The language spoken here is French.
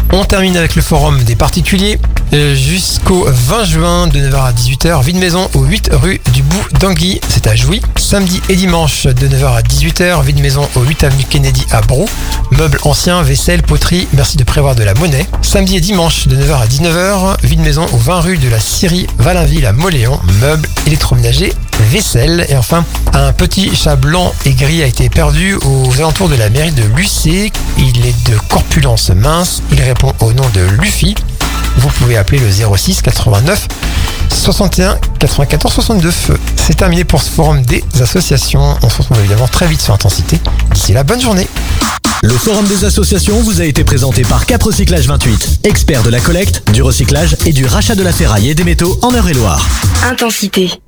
On termine avec le forum des particuliers. Jusqu'au 20 juin de 9h à 18h, vide maison au 8 rue du Bout d'Anguy, c'est à Jouy. Samedi et dimanche de 9h à 18h, vide maison au 8 avenue Kennedy à Brou. Meubles anciens, vaisselle, poterie, merci de prévoir de la monnaie. Samedi et dimanche de 9h à 19h, vide maison au 20 rue de la Syrie, Valinville à Moléon. Meubles, électroménager, vaisselle. Et enfin, un petit chat blanc et gris a été perdu aux alentours de la mairie de Lucé. Il est de corpulence mince, il répond au nom de Luffy. Vous pouvez appeler le 06 89 61 94 62. C'est terminé pour ce forum des associations. On se retrouve évidemment très vite sur Intensité. D'ici là, bonne journée. Le forum des associations vous a été présenté par Cap Recyclage 28, expert de la collecte, du recyclage et du rachat de la ferraille et des métaux en Eure-et-Loire. Intensité.